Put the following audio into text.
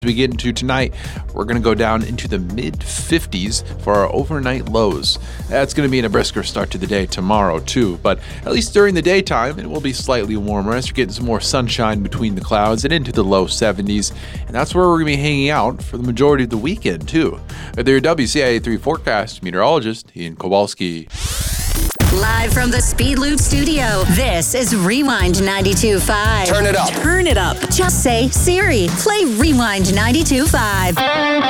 we get into tonight, we're going to go down into the mid-50s for our overnight lows. That's going to be a brisker start to the day tomorrow too, but at least during the daytime it will be slightly warmer as you're getting some more sunshine between the clouds and into the low 70s, and that's where we're going to be hanging out for the majority of the weekend too. They're your WCIA 3 forecast meteorologist Ian Kowalski. Live from the Speed Loop studio, this is Rewind 92.5. Turn it up. Turn it up. Just say, Siri, play Rewind 92.5.